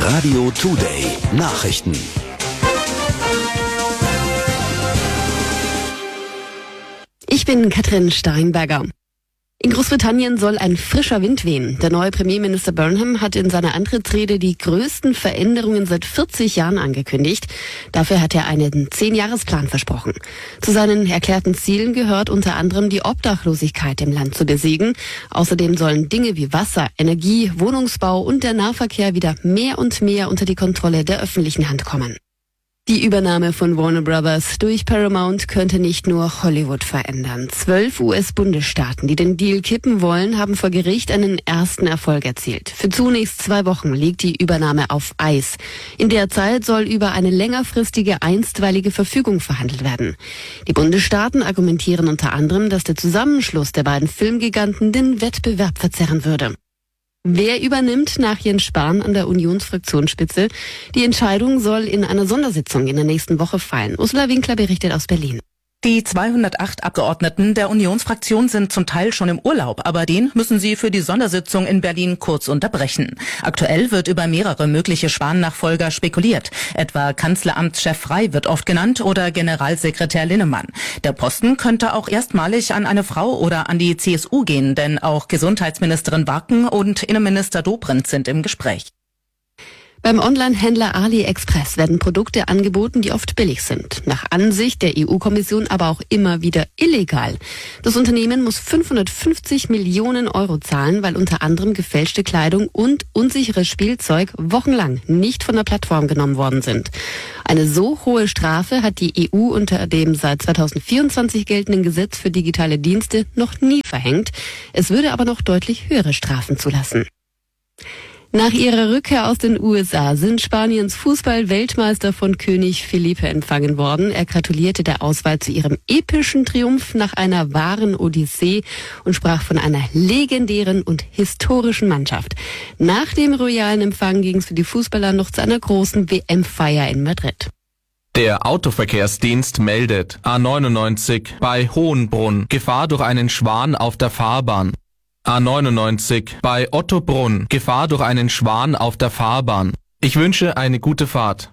Radio Today Nachrichten. Ich bin Katrin Steinberger. In Großbritannien soll ein frischer Wind wehen. Der neue Premierminister Burnham hat in seiner Antrittsrede die größten Veränderungen seit 40 Jahren angekündigt. Dafür hat er einen 10-Jahres-Plan versprochen. Zu seinen erklärten Zielen gehört unter anderem die Obdachlosigkeit im Land zu besiegen. Außerdem sollen Dinge wie Wasser, Energie, Wohnungsbau und der Nahverkehr wieder mehr und mehr unter die Kontrolle der öffentlichen Hand kommen. Die Übernahme von Warner Brothers durch Paramount könnte nicht nur Hollywood verändern. 12 US-Bundesstaaten, die den Deal kippen wollen, haben vor Gericht einen ersten Erfolg erzielt. Für zunächst 2 Wochen liegt die Übernahme auf Eis. In der Zeit soll über eine längerfristige einstweilige Verfügung verhandelt werden. Die Bundesstaaten argumentieren unter anderem, dass der Zusammenschluss der beiden Filmgiganten den Wettbewerb verzerren würde. Wer übernimmt nach Jens Spahn an der Unionsfraktionsspitze? Die Entscheidung soll in einer Sondersitzung in der nächsten Woche fallen. Ursula Winkler berichtet aus Berlin. Die 208 Abgeordneten der Unionsfraktion sind zum Teil schon im Urlaub, aber den müssen sie für die Sondersitzung in Berlin kurz unterbrechen. Aktuell wird über mehrere mögliche Spahn-Nachfolger spekuliert. Etwa Kanzleramtschef Frey wird oft genannt oder Generalsekretär Linnemann. Der Posten könnte auch erstmalig an eine Frau oder an die CSU gehen, denn auch Gesundheitsministerin Wacken und Innenminister Dobrindt sind im Gespräch. Beim Online-Händler AliExpress werden Produkte angeboten, die oft billig sind. Nach Ansicht der EU-Kommission aber auch immer wieder illegal. Das Unternehmen muss 550 Millionen Euro zahlen, weil unter anderem gefälschte Kleidung und unsicheres Spielzeug wochenlang nicht von der Plattform genommen worden sind. Eine so hohe Strafe hat die EU unter dem seit 2024 geltenden Gesetz für digitale Dienste noch nie verhängt. Es würde aber noch deutlich höhere Strafen zulassen. Nach ihrer Rückkehr aus den USA sind Spaniens Fußball-Weltmeister von König Felipe empfangen worden. Er gratulierte der Auswahl zu ihrem epischen Triumph nach einer wahren Odyssee und sprach von einer legendären und historischen Mannschaft. Nach dem royalen Empfang ging es für die Fußballer noch zu einer großen WM-Feier in Madrid. Der Autoverkehrsdienst meldet A99 bei Hohenbrunn Gefahr durch einen Schwan auf der Fahrbahn. A99 bei Ottobrunn Gefahr durch einen Schwan auf der Fahrbahn. Ich wünsche eine gute Fahrt.